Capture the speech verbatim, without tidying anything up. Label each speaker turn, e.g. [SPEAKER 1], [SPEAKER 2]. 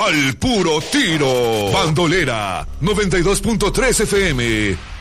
[SPEAKER 1] al puro tiro. Bandolera noventa y dos punto tres F M.